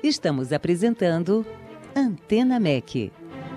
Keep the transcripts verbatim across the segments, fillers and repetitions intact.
Estamos apresentando Antena M E C.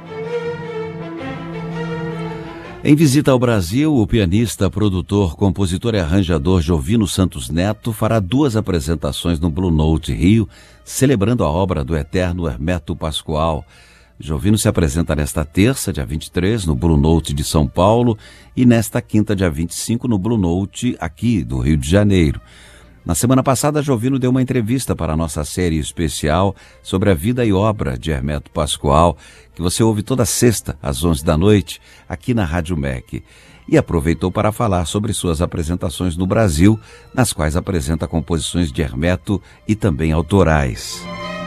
Em visita ao Brasil, o pianista, produtor, compositor e arranjador Jovino Santos Neto fará duas apresentações no Blue Note Rio, celebrando a obra do eterno Hermeto Pascoal. Jovino se apresenta nesta terça, dia vinte e três, no Blue Note de São Paulo, e nesta quinta, dia vinte e cinco, no Blue Note aqui do Rio de Janeiro. Na semana passada, Jovino deu uma entrevista para a nossa série especial sobre a vida e obra de Hermeto Pascoal, que você ouve toda sexta, às onze da noite, aqui na Rádio M E C. E aproveitou para falar sobre suas apresentações no Brasil, nas quais apresenta composições de Hermeto e também autorais.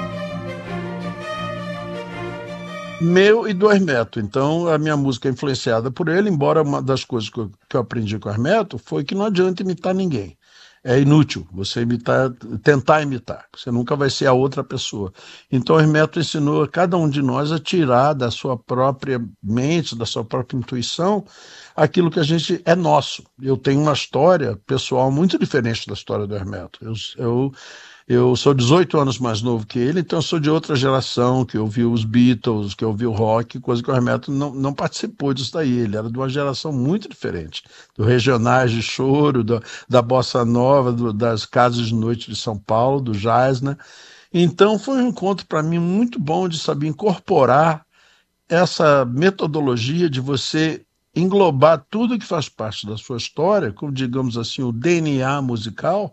Meu e do Hermeto. Então, a minha música é influenciada por ele, embora uma das coisas que eu, que eu aprendi com o Hermeto foi que não adianta imitar ninguém. É inútil você imitar, tentar imitar, você nunca vai ser a outra pessoa. Então o Hermeto ensinou a cada um de nós a tirar da sua própria mente, da sua própria intuição, aquilo que a gente é nosso. Eu tenho uma história pessoal muito diferente da história do Hermeto. Eu, eu, eu sou dezoito anos mais novo que ele, então eu sou de outra geração, que ouviu os Beatles, que ouviu rock, coisa que o Hermeto não, não participou disso daí. Ele era de uma geração muito diferente, do regionais de choro, do, da bossa nova, do, das casas de noite de São Paulo, do jazz, né? Então foi um encontro para mim muito bom de saber incorporar essa metodologia de você englobar tudo que faz parte da sua história, como digamos assim, o D N A musical,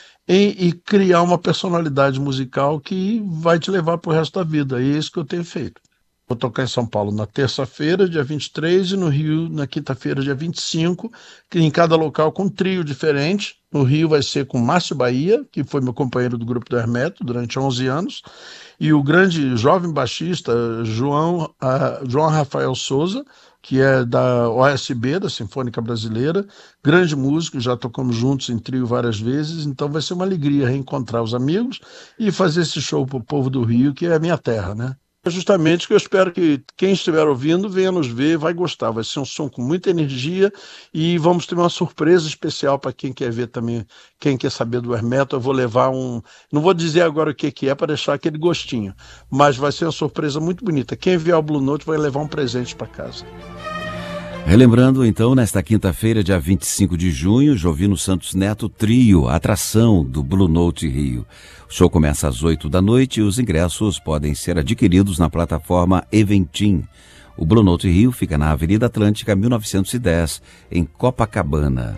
E, e criar uma personalidade musical que vai te levar para o resto da vida. E é isso que eu tenho feito. Vou tocar em São Paulo na terça-feira, dia vinte e três, e no Rio na quinta-feira, dia vinte e cinco, que em cada local com um trio diferente. No Rio vai ser com Márcio Bahia, que foi meu companheiro do grupo do Hermeto durante onze anos, e o grande jovem baixista João, uh, João Rafael Souza, que é da O S B, da Sinfônica Brasileira, grande músico, já tocamos juntos em trio várias vezes, então vai ser uma alegria reencontrar os amigos e fazer esse show para o povo do Rio, que é a minha terra, né? É justamente que eu espero que quem estiver ouvindo venha nos ver, vai gostar, vai ser um som com muita energia e vamos ter uma surpresa especial para quem quer ver também, quem quer saber do Hermeto. Eu vou levar um, não vou dizer agora o que, que é para deixar aquele gostinho, mas vai ser uma surpresa muito bonita. Quem vier ao Blue Note vai levar um presente para casa. Relembrando, então, nesta quinta-feira, dia vinte e cinco de junho, Jovino Santos Neto Trio, atração do Blue Note Rio. O show começa às oito da noite e os ingressos podem ser adquiridos na plataforma Eventim. O Blue Note Rio fica na Avenida Atlântica mil novecentos e dez, em Copacabana.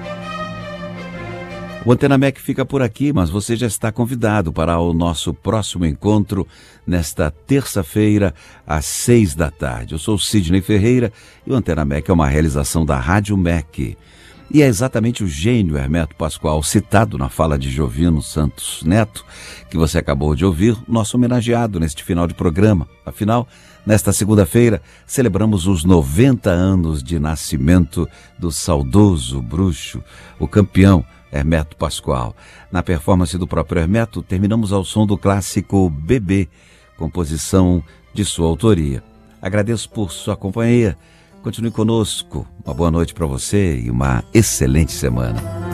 O Antena M E C fica por aqui, mas você já está convidado para o nosso próximo encontro nesta terça-feira, às seis da tarde. Eu sou Sidney Ferreira e o Antena M E C é uma realização da Rádio M E C. E é exatamente o gênio Hermeto Pascoal, citado na fala de Jovino Santos Neto, que você acabou de ouvir, nosso homenageado neste final de programa. Afinal, nesta segunda-feira, celebramos os noventa anos de nascimento do saudoso bruxo, o campeão Hermeto Pascoal. Na performance do próprio Hermeto, terminamos ao som do clássico Bebê, composição de sua autoria. Agradeço por sua companhia. Continue conosco. Uma boa noite para você e uma excelente semana.